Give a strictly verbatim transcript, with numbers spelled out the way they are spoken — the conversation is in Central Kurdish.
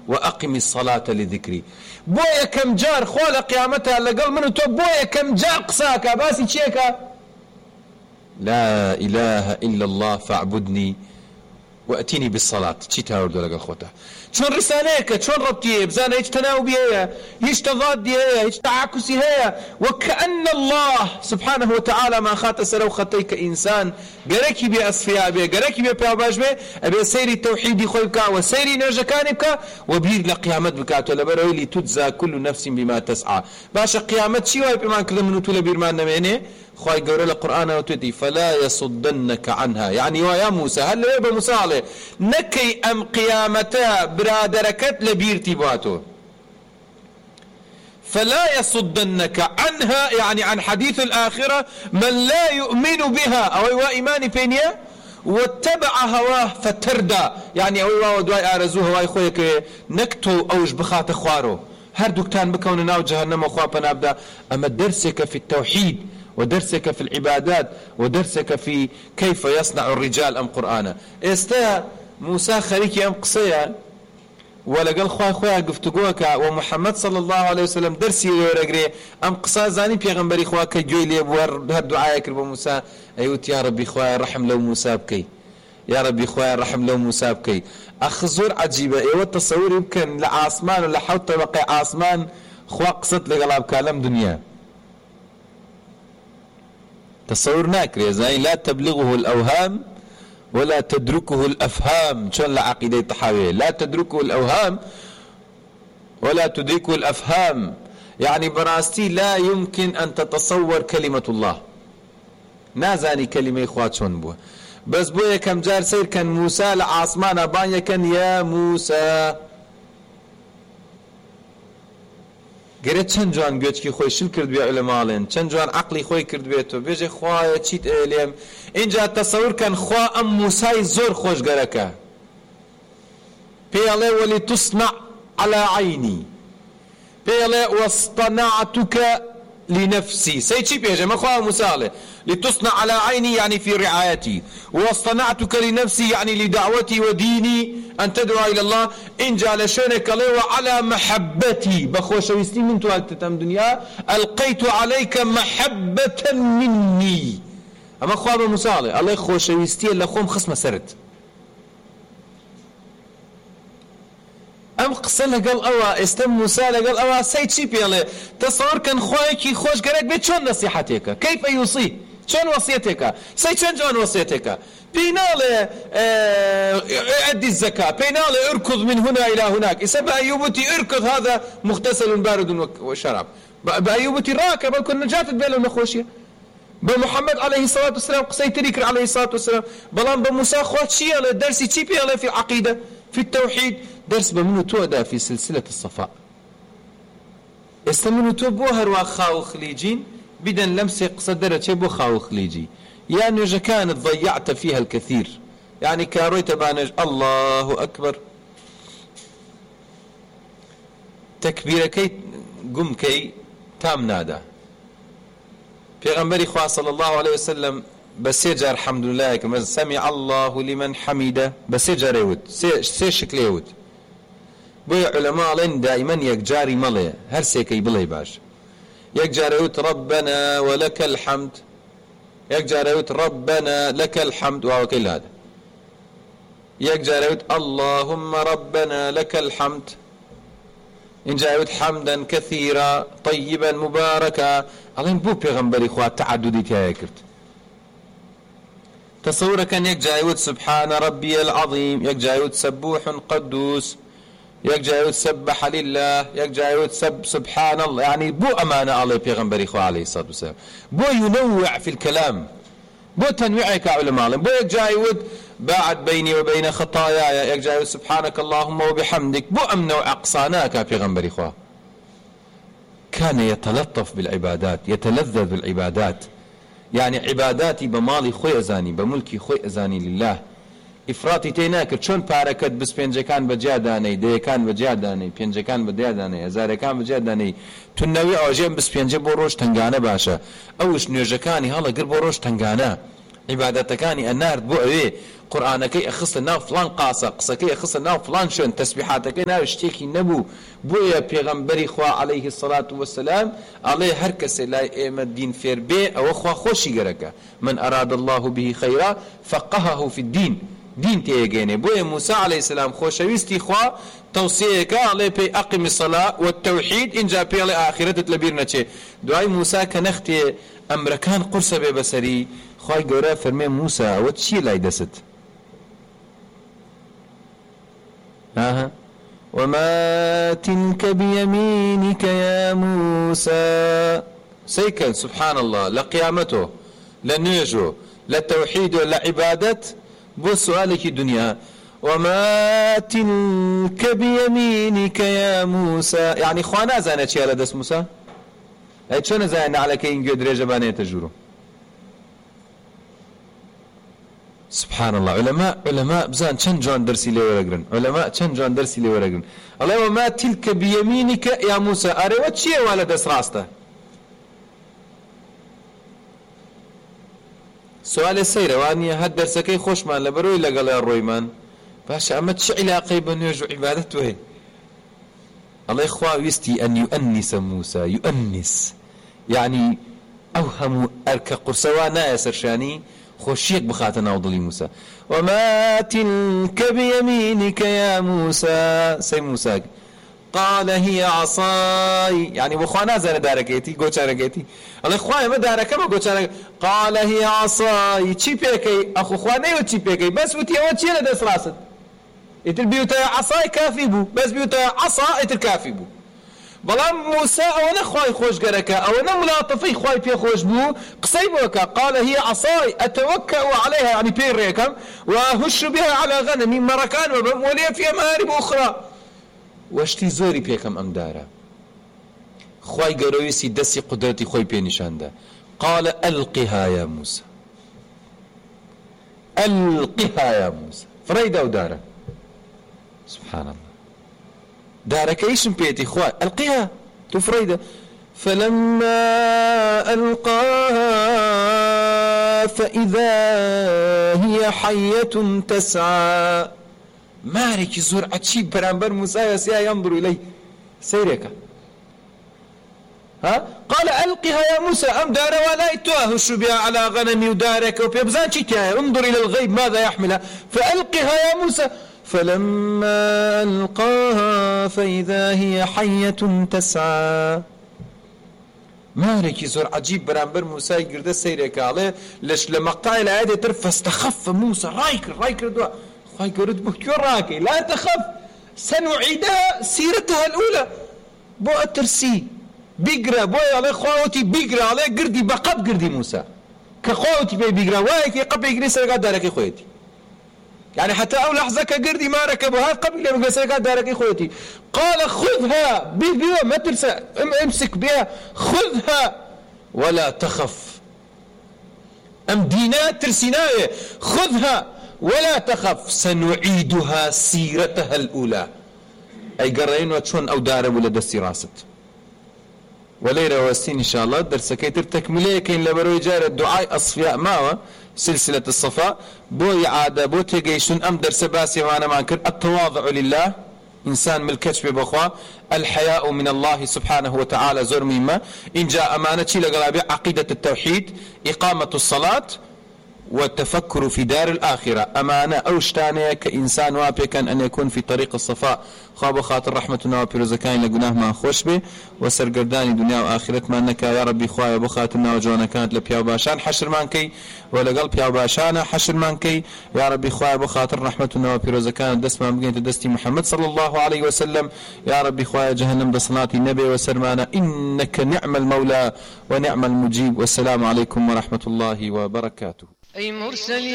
وأقم الصلاة لذكري بويا كم جار خول قيامتها لقل منو تو بويا كم جار قساكا باسي تشيكا لا إله إلا الله فاعبدني وأتيني بالصلاة چی تاوردو لقل خوتا چون رساليك چون ربطيه بزانا هيش تناوبي هيا هيش تضادي هيا هيش تعاكسي هيا وكأن الله سبحانه وتعالى ما خات سلو خطيك إنسان قريكي بي أصفياء بي قريكي بي بياباش بي أبي سيري التوحيد خويبك وسيري نرجكاني بك وبير لقيامت بكات ولا بروي لتجزى كل نفس بما تسعى باشا قيامت شي واي بمان كذا منو تولا بير ما نميني خواهي قول القرآن وتدي فلا يصدنك عنها يعني يا موسى هل يبا موسى عليه نكي أم قيامتا برادركت لبيرتي باتو فلا يصدنك عنها يعني عن حديث الآخرة من لا يؤمن بها أو هو إيماني بينيا واتبع هواه فتردى يعني أو هو دواي آرزوه هواي خويك نكتو أوج بخات خوارو هر دكتان بكون ناو جهنم وخواب نابدا أما درسك في التوحيد ودرسك في العبادات ودرسك في كيف يصنع الرجال أم قرآنا استا موسى خريكي أم قصيا ولقال خواه خواه قفتقوك ومحمد صلى الله عليه وسلم درسي ورقري أم قصا زاني بيغنبري خواه كجوي لي بوار هالدعاء يكرب موسى أيوت يا ربي خواه رحم لو موسى بكي يا ربي خواه رحم لو موسى بكي أخزور عجيبة ايوه التصور يمكن لعاصمان ولا حوت وقع عاصمان خواه قصت لقلاب كالم دنيا تصور ناكري زي لا تبلغه الأوهام ولا تدركه الأفهام شون العقيدة الطحاوية لا تدركه الأوهام ولا تدركه الأفهام يعني براستي لا يمكن أن تتصور كلمة الله نازاني كلمة إخوات شون بوه بس بوه كم جار سير كان موسى لعاصمان أبانيا كان يا موسى گەرە چەند جوان گوێچکی خۆی شل کرد بێ علەماڵێن چەند جوان عەقڵی خۆی کرد بێتەوە بێژێ خوایە چیت ئێلێم اینجا تەسەورکەن خوا ئەم موسای زۆر خۆشگەرەکە پێڵێ وەلی تصنع على عینی پێڵێ واصطنعتك لنفسي سي چی پێژێ مەخوا موساڵێ لتصنع على عيني يعني في رعايتي واصطنعتك لنفسي يعني لدعوتي وديني أن تدعو إلى الله إن جعل شأنك لي وعلى محبتي بخوشويستي من توالتتم دنيا ألقيت عليك محبة مني أما خواب موسى الله خوشويستي اللي خوم خصم سرت أم قصة لقال أوا استم موسى لقال أوا سيد شي بيله تصور كان خويك خوش قريك بيت شون نصيحتك كيف يوصي شون وصيتك سيد شون جون وصيتك بينال أدي الزكاة بينال اركض من هنا إلى هناك إسا بأيوبتي اركض هذا مغتسل بارد وشراب بأيوبتي راكب كن نجات بيله نخوشية بمحمد عليه الصلاة والسلام قصي تريكر عليه الصلاة والسلام بلان بموسى خوات شيء درسي شي بيله في العقيدة في التوحيد درس بمنو تودا في سلسلة الصفاء استمنو تو بو هروا خاو خليجين بدن لمسي قصدرة بو خاو خليجي يعني إذا كانت ضيعت فيها الكثير يعني كارويت بانج الله أكبر تكبير كي قم كي تام نادا پیغمبری خواه صلى الله عليه وسلم بسيجر الحمد لله كما سمع الله لمن حمده بسيجر يود سي شكل يود بوي علماء لين دائما يكجاري ملي هر سيكي بلي باش يكجار يود ربنا ولك الحمد يكجار يود ربنا لك الحمد وهو كل هذا يكجار يود اللهم ربنا لك الحمد إن جاءت حمدا كثيرا طيبا مباركا علين بو پیغمبری خواه تعددی تیایا کرد تصور كان يك جايود سبحان ربي العظيم يك جايود سبوح قدوس يك جايود سبح لله يك جايود سب سبحان الله يعني بو أمانة عليه پیغمبری خواه عليه الصلاة والسلام بو ينوع في الكلام بو تنويعك كعلماء بو يك جايود باعد بيني وبين خطاياي يك جايود سبحانك اللهم وبحمدك بو أمنع أقصاناك پیغمبری خواه كان يتلطف بالعبادات يتلذذ بالعبادات يعني عباداتي بمالي خوي أزاني بملكي خوي أزاني لله إفراطي تيناكر چون پاركت بس پنجكان بجاداني ديكان بجاداني پنجكان بجاداني هزاركان بجاداني تنوي أوجين بس پنج بروش تنگانا باشا أوش نيوجكاني هلا قر بروش تنگانا عبادتكاني النار بو اوه قورآنەکەی ئەخستە ناو فلان قاسە قسەکەی ئەخستە ناو فلان شوێن تەسبیحاتەکەی ناو شتێکی نەبوو بۆیە پێغەمبەری خوا عەلەیهی السەڵات وەسەلام ئەڵێ هەر کەسێ لای ئێمە دین فێر بێ ئەوە خوا خۆشی گەرەکە من ئەراد الله به خەیرا فەقەهەهو فی الدین دین تێگەێنێ بۆیە موسا عەلەیهی السەلام خۆشەویستی خوا تەوسیەیەکە ئەڵێ پێی ئەقیمی الصەلاة والتەوحید ئینجا پێڵێ ئاخرەتت لەبیر نەچێ دوای موسا کە نەختێ ئەمرەکان قورسە بێ بەسەری خوای گەورە فەرمێ موسا ئەوە چییە لای دەست ها وما تلك بيمينك يا موسى سيكن سبحان الله لقيامته لنيجو لتوحيد لعبادة بو سؤالك دنيا وما تلك بيمينك يا موسى يعني خوانا زانة شيء لدس موسى هاي شو زانة على كين قد رجبانية تجورو سبحان الله علماء علماء بزان چند جان درسي لي ورقرن علماء چند جان درسي لي ورقرن الله وما تلك بيمينك يا موسى أري وچيه والا دس راسته سؤال سيرة واني هاد درسكي خوشمان لبروي لقال يا الرويمان باشا أما تش علاقي بنيوج عبادته الله إخوة يستي أن يؤنس موسى يؤنس يعني أوهم أرك قرسوانا يا سرشاني خوشيك بخاطر ناوضلي موسى وما تلك بيمينك يا موسى سي موسى قال هي عصاي يعني بخوانا زين داركيتي قوشاركيتي الله إخواني ما دارك ما قوشارك قال هي عصاي تشي بيكي أخو خواني وتشي بيكي بس وتي وتشي لدس راسد يتل بيوتا عصاي كافي بو بس بيوتا عصا يتل كافي بو بلام موسى أو نخواي خوش قركا أو نملاطفي خواي بي خوش بو قصيبوكا قال هي عصاي أتوكأ عليها يعني بيريكم وهش بها على غنمي مركان ولي فيها مآرب أخرى واشتی زۆری پێکەم ئەم دارە خوای گەورەویستی دەستی قودرەتی خۆی پێنیشاندا قال ألقها يا موسى ألقها يا موسى فرەیدا و دارە سبحان الله دارەکەیشم پێێتی خوای ألقها تو فرەیدا فلما ألقاها فإذا هي حية تسعى مارك زور عجيب برانبر موسى يسيا ينظر إليه سيرك ها قال ألقها يا موسى أم دار ولا يتوهش بها على غنمي ودارك وبيبزان شتاء انظر إلى الغيب ماذا يحملها فألقها يا موسى فلما ألقاها فإذا هي حية تسعى مارك زور عجيب برانبر موسى يقرد سيرك عليه ليش لمقطع الآية ترف فاستخف موسى رايكر رايكر دعاء خواهي قرد بكتور راكي لا تخف سنعيدها سيرتها الأولى بو أترسي بيقرأ بو على خواهوتي بيقرأ على قردي بقب قردي موسى كخواهوتي بي بيقرأ وايك يقب يقري سرقات دارك خويتي يعني حتى أو لحظة كقردي ما ركبها قبل لما سرقات دارك خويتي قال خذها بي بيها ما ترسى امسك بها خذها ولا تخف أم دينات ترسيناية خذها ولا تخف سنعيدها سيرتها الأولى أي قرأين وشون أو دارب ولا دستي راست وليرة وسين إن شاء الله درس كيتر تكملية كين لبروي جار الدعاء أصفياء ماوى سلسلة الصفاء بو إعادة بو تيجيشون أم درس باسي وأنا ما أنكر التواضع لله إنسان ملكش ببخوا الحياء من الله سبحانه وتعالى زور مما إن جاء أمانة لقلابي عقيدة التوحيد إقامة الصلاة والتفكر في دار الآخرة أمانة أو شتانية كإنسان وابك أن يكون في طريق الصفاء خاب خاطر رحمتنا وبيروزكاين لقناه ما خوش به وسرقرداني دنيا وآخرة ما أنك يا ربي خوايا بخاتنا وجوانا كانت لبيا وباشان حشر مانكي ولا قلب يا باشانا حشر مانكي يا ربي خوايا بخاطر رحمتنا وبيروزكاين دست ما بقيت دستي محمد صلى الله عليه وسلم يا ربي خوايا جهنم دصناتي نبي وسرمانا إنك نعم المولى ونعم المجيب والسلام عليكم ورحمة الله وبركاته. أي مرسلين